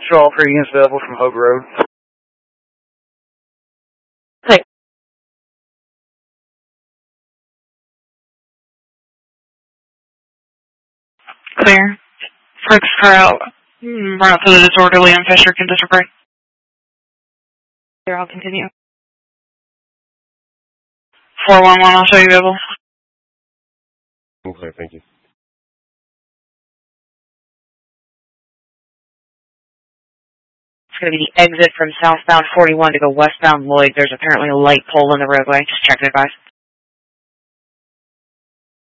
to all 3 units available from Hogue Road. Click. Clear. Frick's car out. Run out to the disorderly and Fisher can disregard. There, I'll continue. 411, I'll show you available. Okay, thank you. It's going to be the exit from southbound 41 to go westbound Lloyd. There's apparently a light pole in the roadway. Just check and advise.